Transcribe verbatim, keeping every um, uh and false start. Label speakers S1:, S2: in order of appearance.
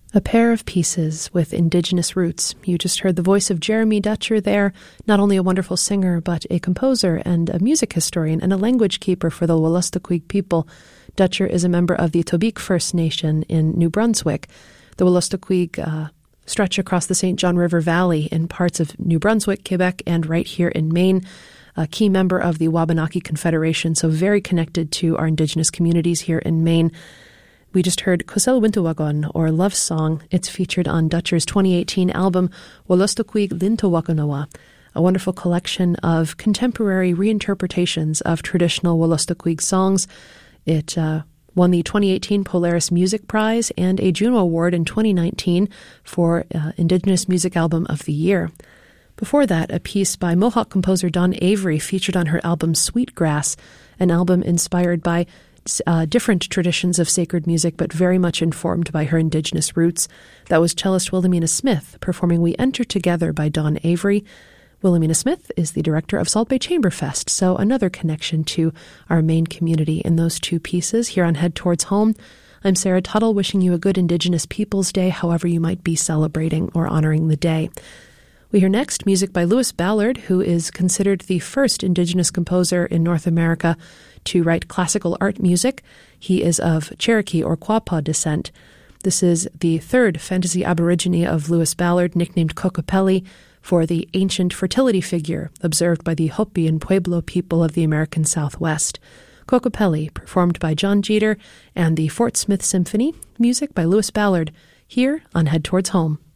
S1: A pair of pieces with indigenous roots. You just heard the voice of Jeremy Dutcher there, not only a wonderful singer, but a composer and a music historian and a language keeper for the Wolastoqiyik people. Dutcher is a member of the Tobique First Nation in New Brunswick. The Wolastoqiyik uh, stretch across the Saint John River Valley in parts of New Brunswick, Quebec, and right here in Maine. A key member of the Wabanaki Confederation, so very connected to our indigenous communities here in Maine. We just heard Kusel Wintuwagon, or Love Song. It's featured on Dutcher's twenty eighteen album, Wolastoqiyik Lintawakanawa, a wonderful collection of contemporary reinterpretations of traditional Wolastoqiyik songs. It uh, won the twenty eighteen Polaris Music Prize and a Juno Award in twenty nineteen for uh, Indigenous Music Album of the Year. Before that, a piece by Mohawk composer Dawn Avery featured on her album Sweetgrass, an album inspired by Uh, different traditions of sacred music, but very much informed by her indigenous roots. That was cellist Wilhelmina Smith performing We Enter Together by Dawn Avery. Wilhelmina Smith is the director of Salt Bay Chamber Fest, so another connection to our Maine community in those two pieces here on Head Towards Home. I'm Sarah Tuttle, wishing you a good Indigenous Peoples Day, however you might be celebrating or honoring the day. We hear next music by Lewis Ballard, who is considered the first Indigenous composer in North America to write classical art music. He is of Cherokee or Quapaw descent. This is the third fantasy aborigine of Lewis Ballard, nicknamed Kokopelli, for the ancient fertility figure observed by the Hopi and Pueblo people of the American Southwest. Kokopelli, performed by John Jeter and the Fort Smith Symphony, music by Lewis Ballard, here on Head Towards Home.